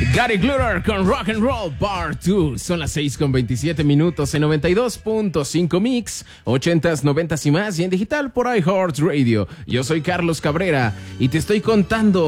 Gary Glitter con Rock and Roll Part 2. Son las 6:27 minutos en 92.5 Mix, 80s, 90s y más, y en digital por iHeartRadio. Yo soy Carlos Cabrera y te estoy contando